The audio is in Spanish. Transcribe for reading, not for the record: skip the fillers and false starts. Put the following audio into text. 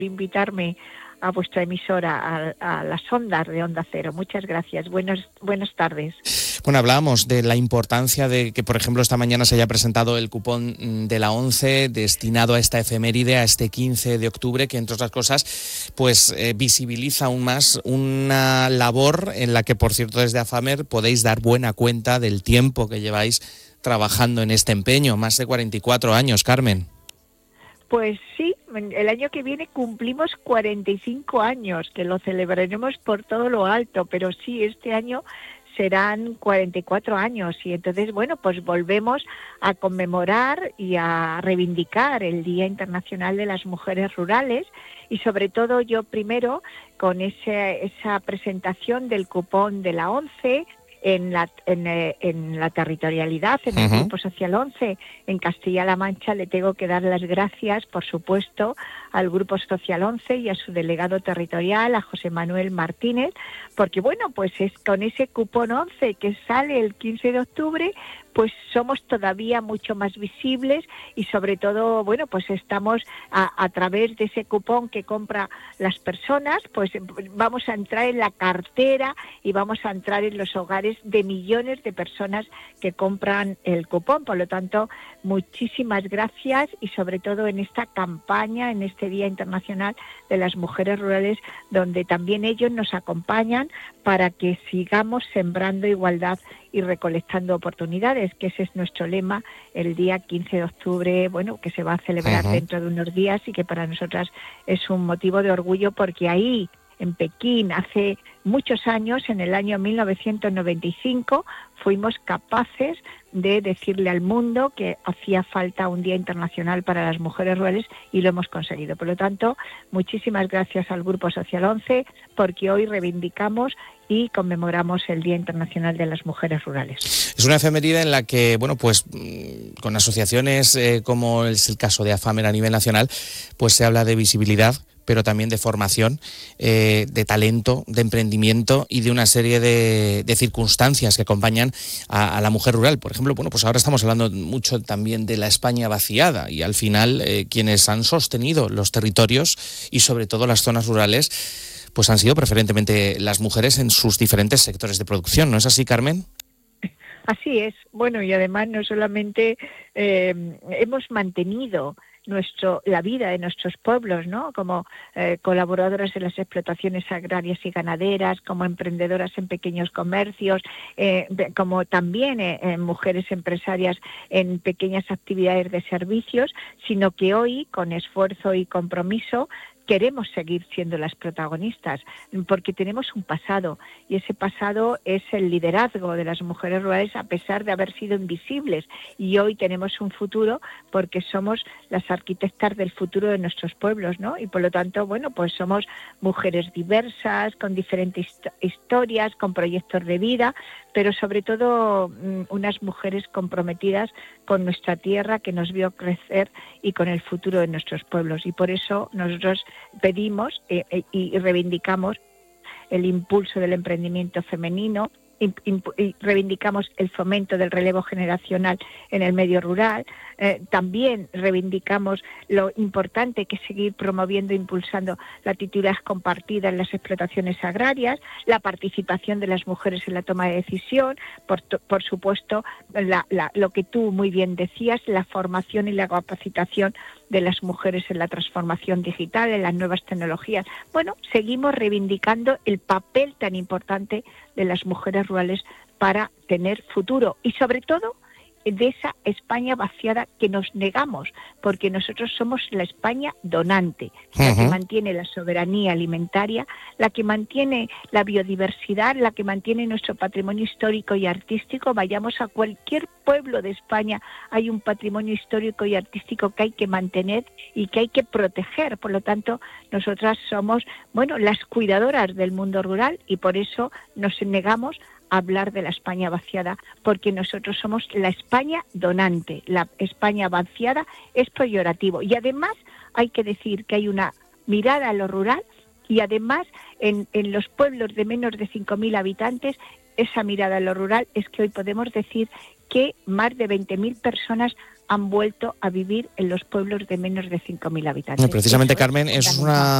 invitarme a vuestra emisora, a las ondas de Onda Cero. Muchas gracias. Buenas tardes. Bueno, hablábamos de la importancia de que, por ejemplo, esta mañana se haya presentado el cupón de la ONCE destinado a esta efeméride, a este 15 de octubre, que, entre otras cosas, pues visibiliza aún más una labor en la que, por cierto, desde AFAMER podéis dar buena cuenta del tiempo que lleváis trabajando en este empeño, más de 44 años, Carmen. Pues sí, el año que viene cumplimos 45 años, que lo celebraremos por todo lo alto, pero sí, este año serán 44 años y entonces, bueno, pues volvemos a conmemorar y a reivindicar el Día Internacional de las Mujeres Rurales y sobre todo yo primero con esa presentación del cupón de la ONCE, en la territorialidad, en el Grupo Social 11, en Castilla-La Mancha, le tengo que dar las gracias, por supuesto, al Grupo Social 11 y a su delegado territorial, a José Manuel Martínez, porque bueno, pues es con ese cupón 11 que sale el 15 de octubre, pues somos todavía mucho más visibles y sobre todo, bueno, pues estamos a través de ese cupón que compra las personas, pues vamos a entrar en la cartera y vamos a entrar en los hogares de millones de personas que compran el cupón. Por lo tanto, muchísimas gracias y sobre todo en esta campaña, en este Día Internacional de las Mujeres Rurales, donde también ellos nos acompañan para que sigamos sembrando igualdad y recolectando oportunidades, que ese es nuestro lema el día 15 de octubre, bueno, que se va a celebrar dentro de unos días y que para nosotras es un motivo de orgullo porque ahí, en Pekín, hace muchos años, en el año 1995, fuimos capaces de decirle al mundo que hacía falta un Día Internacional para las Mujeres Rurales y lo hemos conseguido. Por lo tanto, muchísimas gracias al Grupo Social 11 porque hoy reivindicamos y conmemoramos el Día Internacional de las Mujeres Rurales. Es una efeméride en la que, bueno, pues con asociaciones como es el caso de AFAMER a nivel nacional, pues se habla de visibilidad, pero también de formación, de talento, de emprendimiento y de una serie de circunstancias que acompañan a la mujer rural. Por ejemplo, bueno, pues ahora estamos hablando mucho también de la España vaciada y al final quienes han sostenido los territorios y sobre todo las zonas rurales pues han sido preferentemente las mujeres en sus diferentes sectores de producción, ¿no es así, Carmen? Así es. Bueno, y además no solamente hemos mantenido la vida de nuestros pueblos, ¿no? Como colaboradoras de las explotaciones agrarias y ganaderas, como emprendedoras en pequeños comercios, como también mujeres empresarias en pequeñas actividades de servicios, sino que hoy, con esfuerzo y compromiso, queremos seguir siendo las protagonistas, porque tenemos un pasado, y ese pasado es el liderazgo de las mujeres rurales a pesar de haber sido invisibles, y hoy tenemos un futuro porque somos las arquitectas del futuro de nuestros pueblos, ¿no? Y por lo tanto, bueno, pues somos mujeres diversas, con diferentes historias, con proyectos de vida, pero sobre todo unas mujeres comprometidas con nuestra tierra que nos vio crecer y con el futuro de nuestros pueblos. Y por eso nosotros pedimos y reivindicamos el impulso del emprendimiento femenino, y reivindicamos el fomento del relevo generacional en el medio rural, también reivindicamos lo importante que es seguir promoviendo e impulsando la titularidad compartida en las explotaciones agrarias, la participación de las mujeres en la toma de decisión, por supuesto, lo que tú muy bien decías, la formación y la capacitación de las mujeres en la transformación digital, en las nuevas tecnologías. Bueno, seguimos reivindicando el papel tan importante de las mujeres rurales para tener futuro y sobre todo de esa España vaciada que nos negamos, porque nosotros somos la España donante, la que mantiene la soberanía alimentaria, la que mantiene la biodiversidad, la que mantiene nuestro patrimonio histórico y artístico. Vayamos a cualquier pueblo de España, hay un patrimonio histórico y artístico que hay que mantener y que hay que proteger. Por lo tanto, nosotras somos, bueno, las cuidadoras del mundo rural y por eso nos negamos hablar de la España vaciada, porque nosotros somos la España donante. La España vaciada es peyorativo y además hay que decir que hay una mirada a lo rural y además en los pueblos de menos de 5.000 habitantes esa mirada a lo rural es que hoy podemos decir que más de 20.000 personas han vuelto a vivir en los pueblos de menos de 5.000 habitantes. Precisamente, Carmen, eso es una